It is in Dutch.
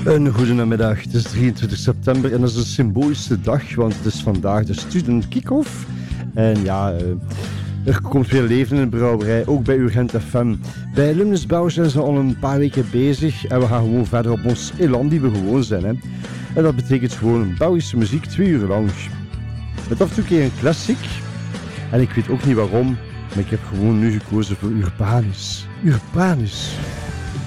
Een goede namiddag. Het is 23 september en dat is een symbolische dag, want het is vandaag de student kick-off. En ja, er komt weer leven in de brouwerij, ook bij Urgent FM. Bij Lumnes Bouw zijn ze al een paar weken bezig en we gaan gewoon verder op ons elan die we gewoon zijn. Hè. En dat betekent gewoon Belgische muziek 2 uur lang. Met af en toe een keer een klassiek. En ik weet ook niet waarom, maar ik heb gewoon nu gekozen voor Urbanus. Urbanus.